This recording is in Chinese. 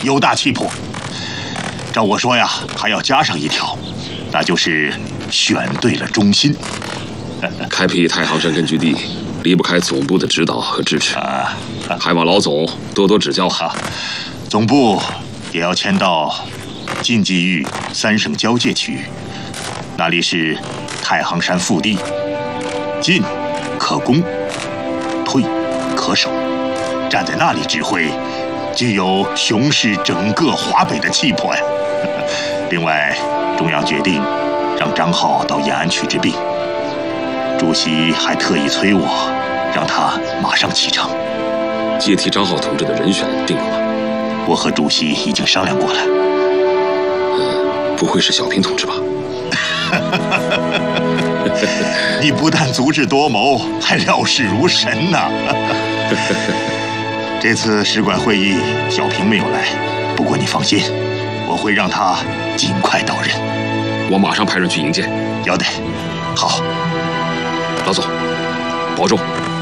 有大气魄。照我说呀，还要加上一条，那就是选对了中心。 开辟太行山根据地，离不开总部的指导和支持，还望老总多多指教哈。 总部也要迁到晋冀豫3省交界区域，那里是太行山腹地，进可攻，退可守，站在那里指挥，具有雄视整个华北的气魄呀。另外，中央决定让张浩到延安去治病，主席还特意催我，让他马上启程。 接替张浩同志的人选定了吗？ 我和主席已经商量过了。 不会是小平同志吧？ 你不但足智多谋，还料事如神呐！这次使馆会议，小平没有来，不过你放心，我会让他尽快到任。 我马上派人去迎接。 要得，好， 老总，保重。